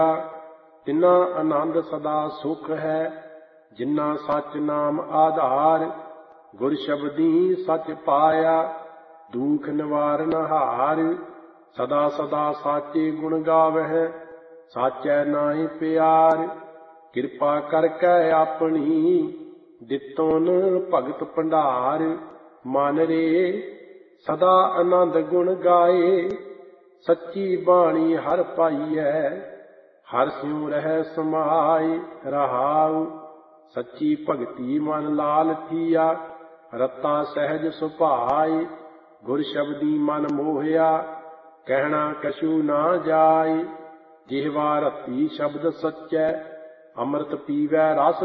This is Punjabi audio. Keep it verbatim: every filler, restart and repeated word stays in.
ਤਿਨਾ ਆਨੰਦ ਸਦਾ ਸੁਖ ਹੈ, ਜਿਨ੍ਹਾਂ ਸੱਚ ਨਾਮ ਆਧਾਰ। ਗੁਰ ਸ਼ਬਦੀ ਸੱਚ ਪਾਇਆ, ਦੁਖ ਨਿਵਾਰਨ ਹਾਰ। ਸਦਾ ਸਦਾ ਸਾਚੇ ਗੁਣ ਗਾਵਹਿ, ਸਾਚੈ ਨਾਹਿ ਪਿਆਰ। ਕਿਰਪਾ ਕਰਕੇ ਆਪਣੀ, ਦਿੱਤੋਨ ਭਗਤ ਭੰਡਾਰ। ਮਨ ਰੇ ਸਦਾ ਆਨੰਦ ਗੁਣ ਗਾਏ, ਸੱਚੀ ਬਾਣੀ ਹਰ ਪਾਈਐ। ਹਰਿ ਸਿਉ ਰਹਿ ਸਮਾਏ ਰਹਾਉ, ਸੱਚੀ ਭਗਤੀ ਮਨ ਲਾਲ ਥੀਆ। ਰਤਾ ਸਹਿਜ ਸੁਭਾਏ, ਗੁਰ ਸ਼ਬਦੀ ਮਨ ਮੋਹਿਆ। ਕਹਿਣਾ ਕਛੂ ਨਾ ਜਾਏ, ਜਿਹਵਾ ਰਤੀ ਸ਼ਬਦ ਸੱਚੈ। ਅੰਮ੍ਰਿਤ ਪੀਵੈ ਰਸ